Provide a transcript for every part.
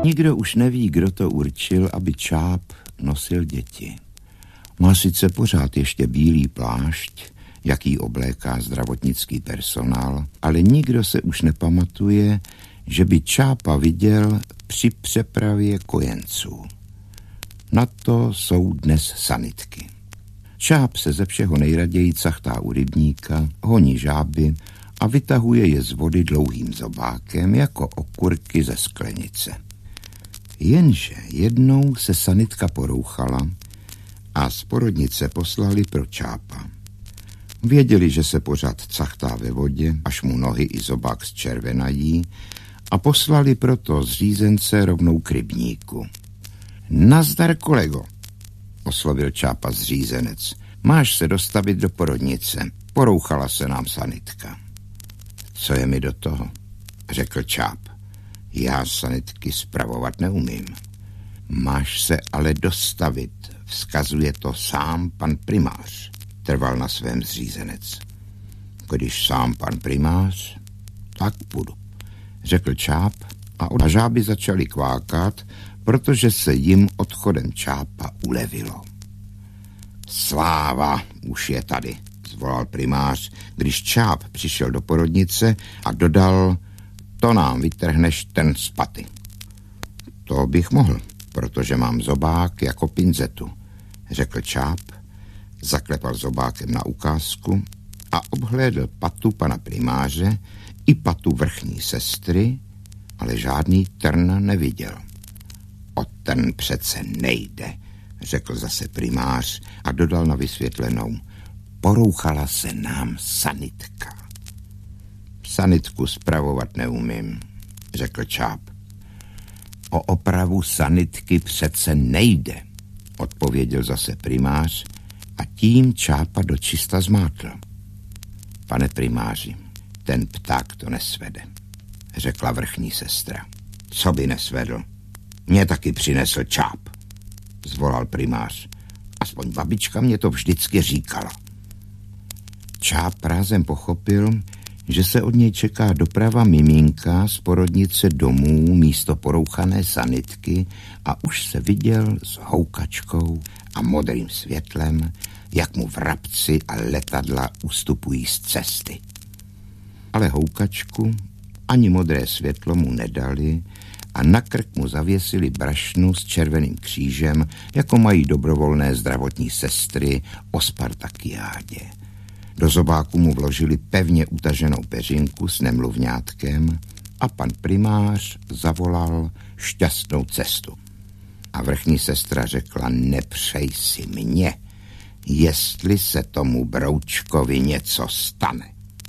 Nikdo už neví, kdo to určil, aby Čáp nosil děti. Má sice pořád ještě bílý plášť, jaký obléká zdravotnický personál, ale nikdo se už nepamatuje, že by Čápa viděl při přepravě kojenců. Na to jsou dnes sanitky. Čáp se ze všeho nejraději cachtá u rybníka, honí žáby a vytahuje je z vody dlouhým zobákem jako okurky ze sklenice. Jenže jednou se sanitka porouchala a z porodnice poslali pro Čápa. Věděli, že se pořád cachtá ve vodě, až mu nohy i zobák zčervenají, a poslali proto zřízence rovnou k rybníku. Nazdar, kolego, oslovil Čápa zřízenec. Máš se dostavit do porodnice. Porouchala se nám sanitka. Co je mi do toho, řekl Čáp. Já sanitky spravovat neumím. Máš se ale dostavit, vzkazuje to sám pan primář, trval na svém zřízenec. Když sám pan primář, tak půjdu, řekl Čáp a žáby začaly kvákat, protože se jim odchodem Čápa ulevilo. Sláva už je tady, zvolal primář, když Čáp přišel do porodnice a dodal, to nám vytrhneš ten z paty. To bych mohl, protože mám zobák jako pinzetu, řekl Čáp, zaklepal zobákem na ukázku a obhlédl patu pana primáře i patu vrchní sestry, ale žádný trn neviděl. O trn přece nejde, řekl zase primář a dodal na vysvětlenou. Porouchala se nám sanitka. Sanitku spravovat neumím, řekl Čáp. O opravu sanitky přece nejde, odpověděl zase primář a tím Čápa dočista zmátl. Pane primáři, ten pták to nesvede, řekla vrchní sestra. Co by nesvedl? Mě taky přinesl Čáp, zvolal primář. Aspoň babička mě to vždycky říkala. Čáp rázem pochopil, že se od něj čeká doprava miminka z porodnice domů místo porouchané sanitky a už se viděl s houkačkou a modrým světlem, jak mu vrabci a letadla ustupují z cesty. Ale houkačku ani modré světlo mu nedali a na krk mu zavěsili brašnu s červeným křížem, jako mají dobrovolné zdravotní sestry o Spartakiádě. Do zobáku mu vložili pevně utaženou peřinku s nemluvňátkem a pan primář zavolal šťastnou cestu. A vrchní sestra řekla, nepřej si mě, jestli se tomu broučkovi něco stane.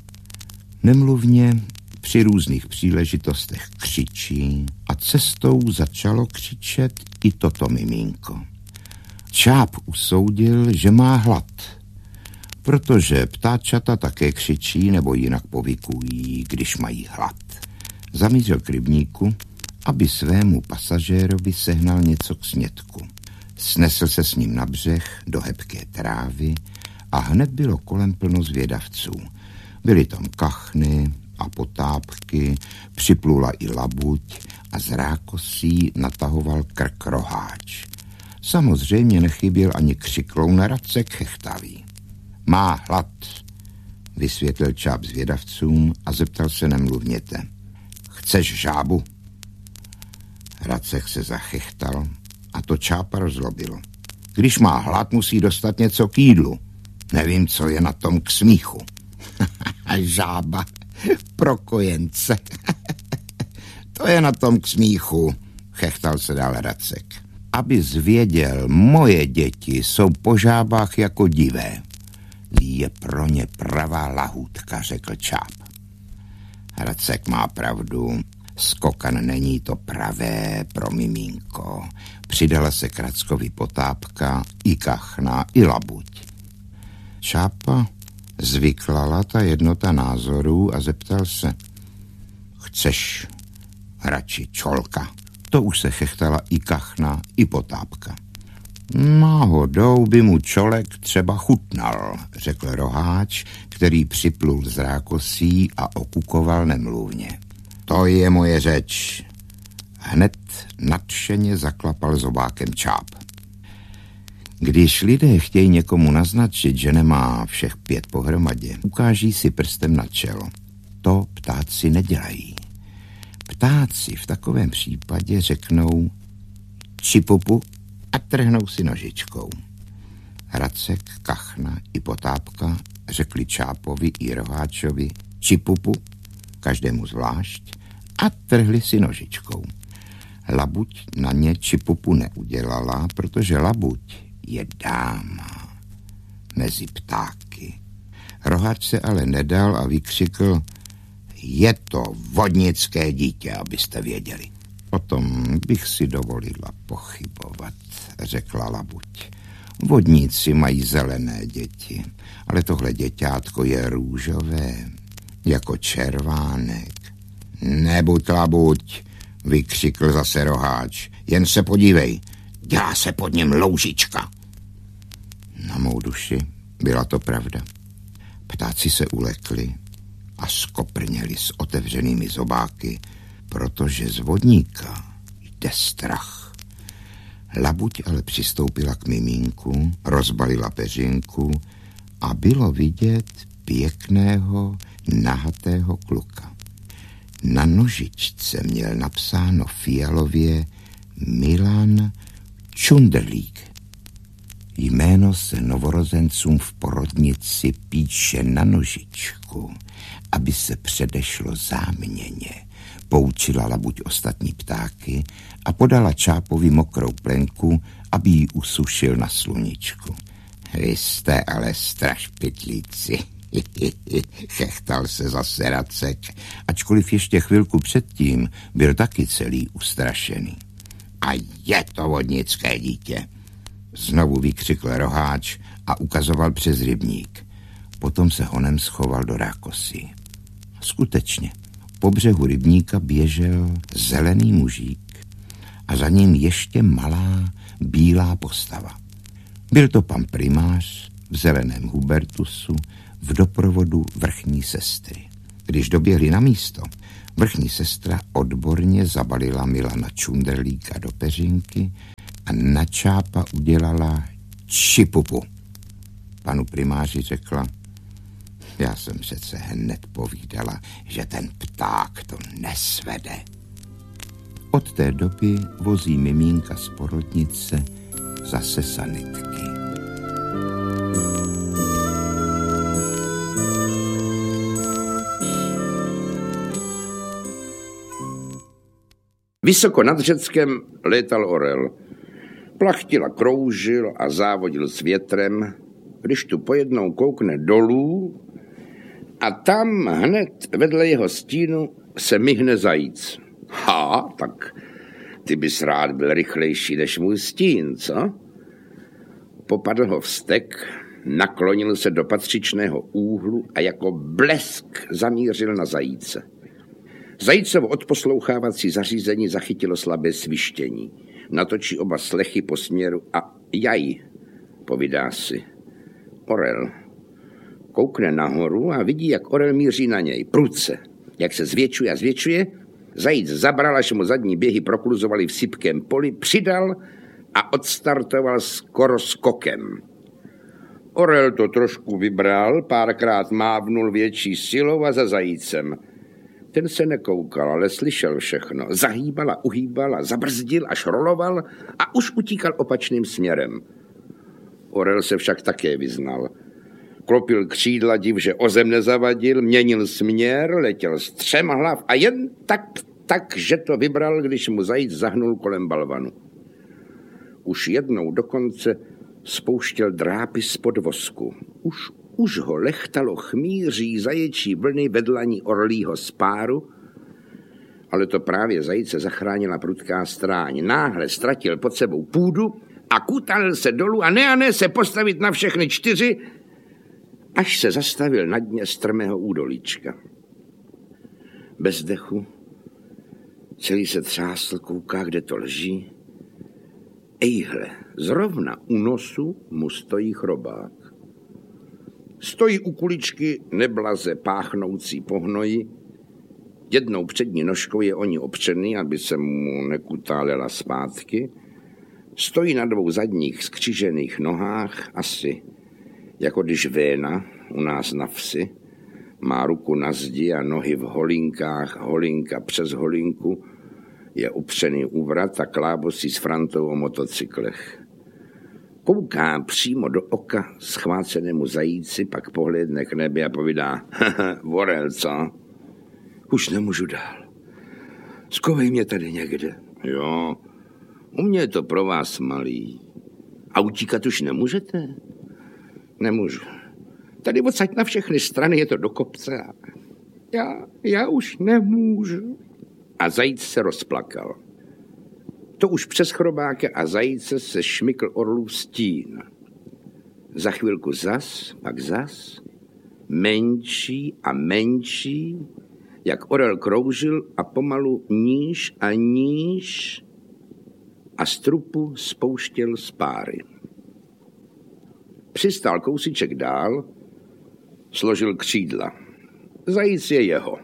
Nemluvně při různých příležitostech křičí a cestou začalo křičet i toto miminko. Čáp usoudil, že má hlad, protože ptáčata také křičí nebo jinak povykují, když mají hlad. Zamířil k rybníku, aby svému pasažérovi sehnal něco k snědku. Snesl se s ním na břeh do hebké trávy a hned bylo kolem plno zvědavců. Byly tam kachny a potápky, připlula i labuť a z rákosí natahoval krk roháč. Samozřejmě nechyběl ani křikloun Racek chechtavý. Má hlad, vysvětlil Čáp zvědavcům a zeptal se nemluvněte. Chceš žábu? Racek se zachechtal a to Čápa rozlobilo. Když má hlad, musí dostat něco k jídlu. Nevím, co je na tom k smíchu. Žába pro kojence. To je na tom k smíchu, chechtal se dál Racek. Abys věděl, moje děti jsou po žábách jako divé. Je pro ně pravá lahůdka, řekl Čáp. Racek má pravdu, skokan není to pravé pro miminko. Přidala se k Rackovi potápka, i kachna, i labuť. Čápa zvyklala ta jednota názorů a zeptal se, chceš radši čolka? To už se chechtala i kachna, i potápka. Náhodou by mu čolek třeba chutnal, řekl roháč, který připlul z rákosí a okukoval nemluvně. To je moje řeč. Hned nadšeně zaklapal zobákem Čáp. Když lidé chtějí někomu naznačit, že nemá všech 5 pohromadě, ukáží si prstem na čelo. To ptáci nedělají. Ptáci v takovém případě řeknou čipupu a trhnou si nožičkou. Racek, Kachna i Potápka řekli Čápovi i Roháčovi čipupu, každému zvlášť, a trhli si nožičkou. Labuť na ně čipupu neudělala, protože Labuť je dáma mezi ptáky. Roháč se ale nedal a vykřikl: je to vodnické dítě, abyste věděli. O tom bych si dovolila pochybovat, řekla Labuť. Vodníci mají zelené děti, ale tohle děťátko je růžové, jako červánek. Nebuď, Labuť, vykřikl zase Roháč, jen se podívej, dělá se pod ním loužička. Na mou duši byla to pravda. Ptáci se ulekli a skoprněli s otevřenými zobáky, protože z vodníka jde strach. Labuť ale přistoupila k mimínku, rozbalila peřinku a bylo vidět pěkného, nahatého kluka. Na nožičce měl napsáno fialově Milan Čunderlík. Jméno se novorozencům v porodnici píše na nožičku, aby se předešlo záměně. Poučila Labuť ostatní ptáky a podala Čápovi mokrou plenku, aby ji usušil na sluníčku. Vy jste ale strašpitlíci, chechtal se zase Racek, ačkoliv ještě chvilku předtím byl taky celý ustrašený. A je to vodnické dítě, znovu vykřikl Roháč a ukazoval přes rybník. Potom se honem schoval do rákosy. Skutečně, po břehu rybníka běžel zelený mužík a za ním ještě malá bílá postava. Byl to pan primář v zeleném hubertusu v doprovodu vrchní sestry. Když doběhli na místo, vrchní sestra odborně zabalila Milana Čunderlíka do peřinky a na Čápa udělala čipupu. Panu primáři řekla: já jsem přece hned povídala, že ten pták to nesvede. Od té doby vozí mimínka z porodnice zase sanitky. Vysoko nad Řeckem létal orel. Plachtila, kroužil a závodil s větrem, když tu pojednou koukne dolů a tam hned vedle jeho stínu se myhne zajíc. Tak ty bys rád byl rychlejší než můj stín, co? Popadl ho vztek, naklonil se do patřičného úhlu a jako blesk zamířil na zajíce. Zajícovo odposlouchávací zařízení zachytilo slabé svištění. Natočí oba slechy po směru a jaj, povídá si. Orel. Koukne nahoru a vidí, jak orel míří na něj. Prudce. Jak se zvětšuje a zvětšuje, zajíc zabral, až mu zadní běhy prokluzovaly v sypkém poli, přidal a odstartoval skoro skokem. Orel to trošku vybral, párkrát mávnul větší silou a za zajícem. Ten se nekoukal, ale slyšel všechno. Zahýbal a uhýbal a zabrzdil, až roloval a už utíkal opačným směrem. Orel se však také vyznal. Klopil křídla div, že o zem nezavadil, měnil směr, letěl z 3 hlav a jen tak, že to vybral, když mu zajíc zahnul kolem balvanu. Už jednou dokonce spouštěl drápy spod vosku. Už ho lechtalo chmíří zaječí vlny vedlaní orlího spáru, ale to právě zajíce zachránila prudká stráň. Náhle ztratil pod sebou půdu a kutal se dolů a ne se postavit na všechny 4, až se zastavil na dně strmého údolíčka. Bez dechu, celý se třásl, kouká, kde to leží. Ejhle, zrovna u nosu mu stojí chrobák. Stojí u kuličky neblaze páchnoucí po hnoji Jednou přední nožkou je o ní opřený, aby se mu nekutálela zpátky. Stojí na dvou zadních skřížených nohách, asi jako když Véna u nás na vsi má ruku na zdi a nohy v holinkách, holinka přes holinku, je upřený úvrat a klábosí s Frantou o motocyklech. Kouká přímo do oka schvácenému zajíci, pak pohlédne k nebi a povídá: Orel, co? Už nemůžu dál. Skovej mě tady někde. Jo, u mě je to pro vás malý. A utíkat už nemůžete? Nemůžu. Tady odsaď na všechny strany je to do kopce a já už nemůžu. A zajíc se rozplakal. To už přes chrobáka a zajíce se šmykl orlův stín. Za chvilku zas, pak zas, menší a menší, jak orel kroužil a pomalu níž a níž a z trupu spouštěl spáry. Přistál kousíček dál, složil křídla. Zajíc je jeho.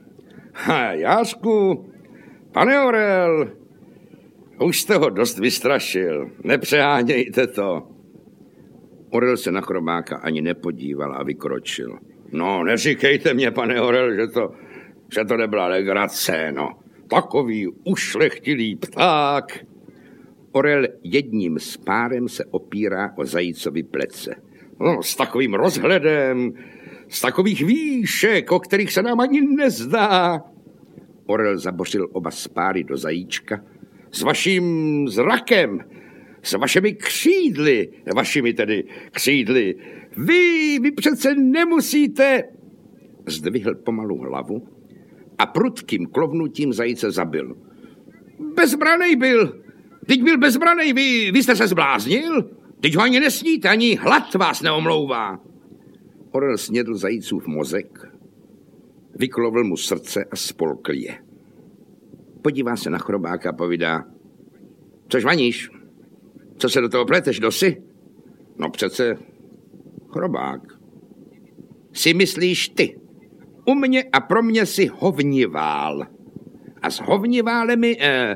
Jářku, pane orel, už jste ho dost vystrašil, nepřehánějte to. Orel se na chrobáka ani nepodíval a vykročil. No, neříkejte mě, pane orel, že to nebyla legrace, no. Takový ušlechtilý pták. Orel jedním spárem se opírá o zajícovi plece. No, s takovým rozhledem, z takových výšek, o kterých se nám ani nezdá. Orel zabořil oba spáry do zajíčka. S vaším zrakem, s vašimi křídly, křídly. Vy přece nemusíte. Zdvihl pomalu hlavu a prudkým klovnutím zajíce zabil. Bezbranej byl. Teď byl bezbranej, vy jste se zbláznil? Teď ho ani nesníte, ani hlad vás neomlouvá. Orel snědl zajícův mozek, vyklovil mu srdce a spolkl je. Podívá se na chrobáka a povídá: Což vaníš? Co se do toho pleteš, dosi? No přece chrobák. Si myslíš ty? U mě a pro mě si hovnivál. A s hovniválemi,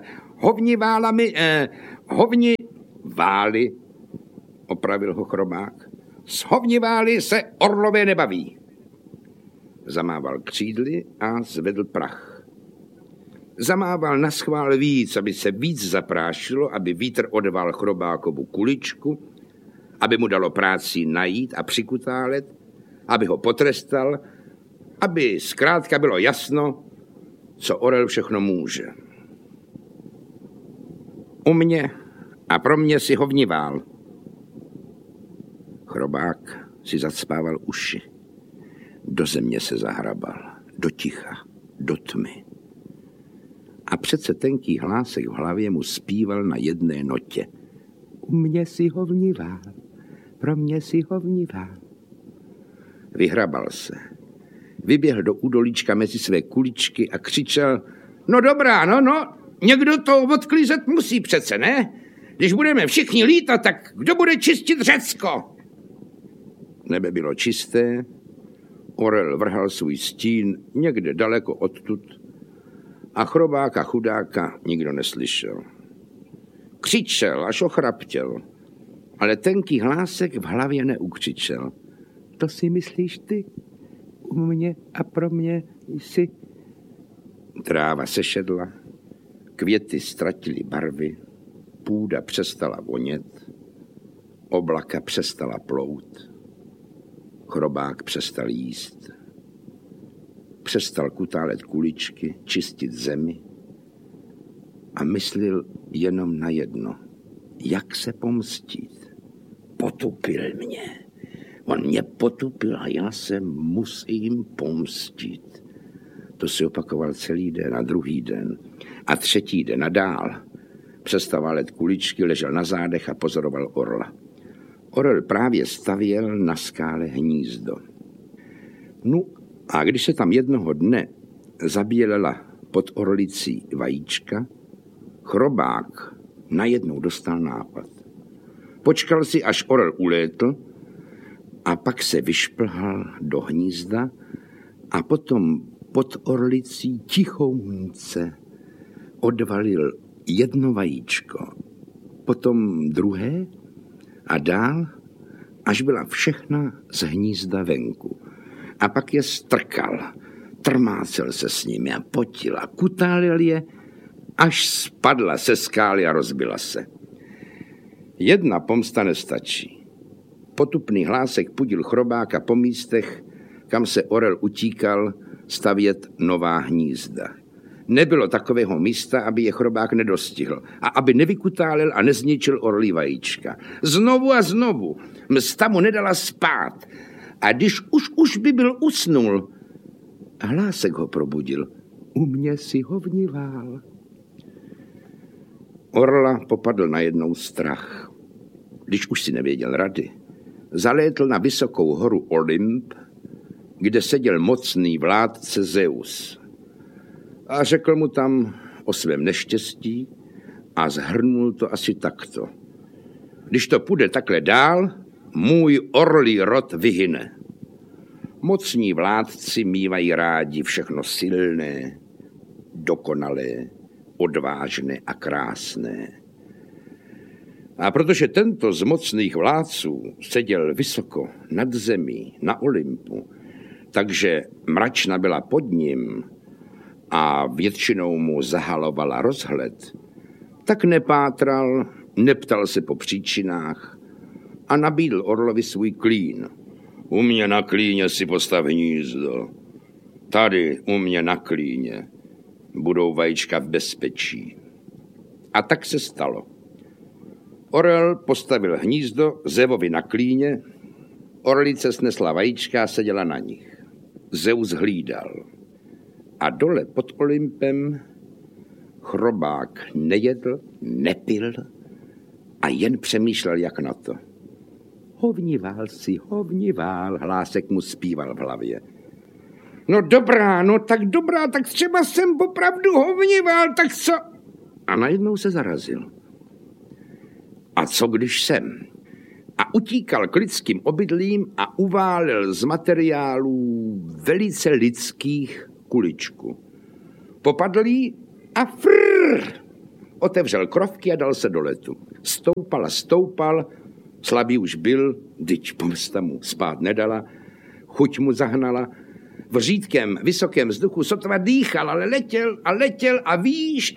hovnivály, opravil ho chrobák. S hovnivály se orlové nebaví. Zamával křídly a zvedl prach. Zamával naschvál víc, aby se víc zaprášilo, aby vítr odval chrobákovu kuličku, aby mu dalo práci najít a přikutálet, aby ho potrestal, aby zkrátka bylo jasno, co orel všechno může. U mě a pro mě si hovnivál. Chrobák si zacpával uši. Do země se zahrabal, do ticha, do tmy. A přece tenký hlásek v hlavě mu zpíval na jedné notě. U mě si hovnivál, pro mě si hovnivál. Vyhrabal se. Vyběhl do údolíčka mezi své kuličky a křičel: No dobrá, no, někdo to odklízet musí přece, ne? Když budeme všichni lítat, tak kdo bude čistit Řecko? Nebe bylo čisté, orel vrhal svůj stín někde daleko odtud a chrobáka chudáka nikdo neslyšel. Křičel, až ochraptěl, ale tenký hlásek v hlavě neukřičel. To si myslíš ty? U mě a pro mě jsi. Tráva sešedla, květy ztratily barvy, půda přestala vonět, oblaka přestala plout, chrobák přestal jíst. Přestal kutálet kuličky, čistit zemi a myslil jenom na jedno. Jak se pomstit? Potupil mě. On mě potupil a já se musím pomstit. To si opakoval celý den a druhý den a třetí den a dál. Přestal válet kuličky, ležel na zádech a pozoroval orla. Orel právě stavěl na skále hnízdo. No a když se tam jednoho dne zabílela pod orlicí vajíčka, chrobák najednou dostal nápad. Počkal si, až orel ulétl a pak se vyšplhal do hnízda a potom pod orlicí tichounce odvalil jedno vajíčko, potom druhé a dál, až byla všechna z hnízda venku. A pak je strkal, trmácel se s nimi a potil a kutálil je, až spadla se skály a rozbila se. Jedna pomsta nestačí. Potupný hlásek pudil chrobáka po místech, kam se orel utíkal stavět nová hnízda. Nebylo takového místa, aby je chrobák nedostihl a aby nevykutálil a nezničil orlí vajíčka. Znovu a znovu. Msta mu nedala spát. A když už by byl usnul, hlásek ho probudil. U mě si hovnivál. Orla popadl najednou strach. Když už si nevěděl rady, zalétl na vysokou horu Olymp, kde seděl mocný vládce Zeus. A řekl mu tam o svém neštěstí a zhrnul to asi takto. Když to půjde takhle dál, můj orlí rod vyhyne. Mocní vládci mívají rádi všechno silné, dokonalé, odvážné a krásné. A protože tento z mocných vládců seděl vysoko nad zemí, na Olympu, takže mračna byla pod ním a většinou mu zahalovala rozhled, tak nepátral, neptal se po příčinách a nabídl orlovi svůj klín. U mě na klíně si postav hnízdo. Tady u mě na klíně budou vajíčka v bezpečí. A tak se stalo. Orel postavil hnízdo Zevovi na klíně, orlice snesla vajíčka a seděla na nich. Zeus hlídal. A dole pod Olympem chrobák nejedl, nepil a jen přemýšlel, jak na to. Hovnivál si, hovnivál, hlásek mu zpíval v hlavě. No dobrá, tak třeba jsem opravdu hovnivál, tak co? A najednou se zarazil. A co když jsem? A utíkal k lidským obydlím a uválil z materiálů velice lidských kuličku. Popadl jí a frrr! Otevřel krovky a dal se do letu. Stoupal, slabý už byl, dyť pomsta mu spát nedala, chuť mu zahnala, v řídkém vysokém vzduchu sotva dýchal, ale letěl a výš.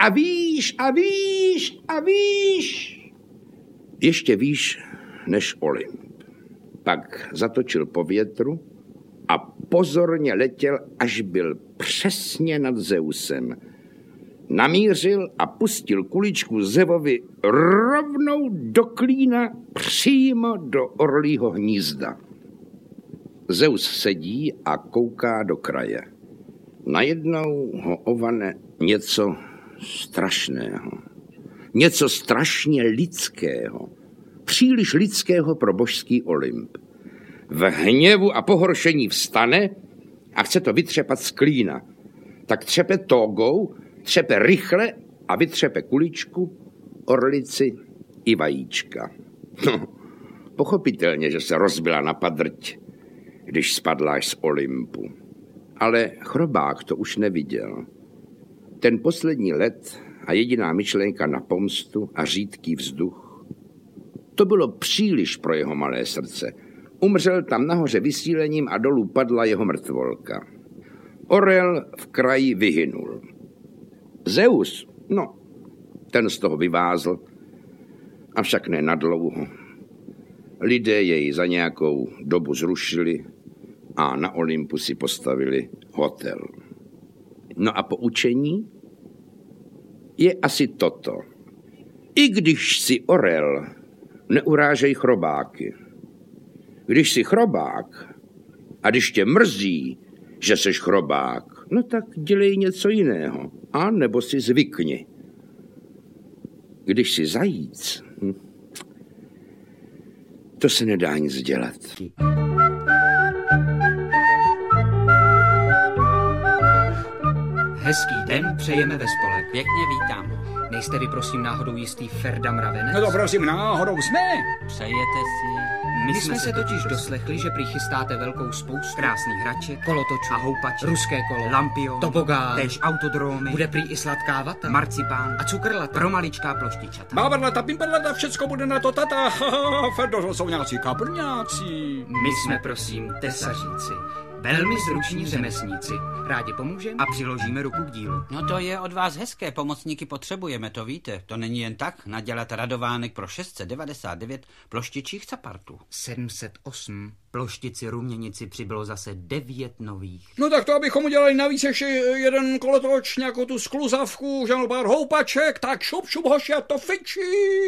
Ještě výš než Olymp. Pak zatočil po větru a pozorně letěl, až byl přesně nad Zeusem. Namířil a pustil kuličku Zevovi rovnou do klína přímo do orlího hnízda. Zeus sedí a kouká do kraje. Najednou ho ovane něco strašného. Něco strašně lidského. Příliš lidského pro božský Olymp. V hněvu a pohoršení vstane a chce to vytřepat z klína. Tak třepe tógou, třepe rychle a vytřepe kuličku, orlici i vajíčka. No, pochopitelně, že se rozbila na padrť, když spadla až z Olympu. Ale chrobák to už neviděl. Ten poslední let a jediná myšlenka na pomstu a řídký vzduch, to bylo příliš pro jeho malé srdce. Umřel tam nahoře vysílením a dolů padla jeho mrtvolka. Orel v kraji vyhynul. Zeus, no, ten z toho vyvázl, avšak ne nadlouho. Lidé jej za nějakou dobu zrušili a na Olympu si postavili hotel. No a poučení je asi toto. I když si orel, neurážej chrobáky. Když jsi chrobák a když tě mrzí, že seš chrobák, no tak dělej něco jiného. A nebo si zvykni. Když jsi zajíc, to se nedá nic dělat. Hezký den přejeme ve spolek. Pěkně vítám. Nejste vy prosím náhodou jistý Ferda Mravenec? No to prosím, náhodou jsme. Přejete si? My jsme se totiž doslechli, že přichystáte velkou spoustu Krásných hraček, kolotočů a houpaček, ruské kolo, lampion, tobogán, též autodromy, bude prý i sladká vata, marcipán a cukrlata. pro maličká ploštičata. Bábarlata, pimparlata, všecko bude na to tata. Ferdo, jsou nějací kaprňáci. My jsme prosím tesaříci, velmi zruční řemeslníci. Rádi pomůžeme? A přiložíme ruku k dílu. No to je od vás hezké, pomocníky potřebujeme, to víte. To není jen tak nadělat radovánek pro 699 ploštičích capartů. 708. Ploštici ruměnici přibylo zase 9 nových. No tak to, abychom udělali navíc ještě jeden kolotoč, nějakou tu skluzavku, žádnou pár houpaček, tak šup, hoši, a to fičí.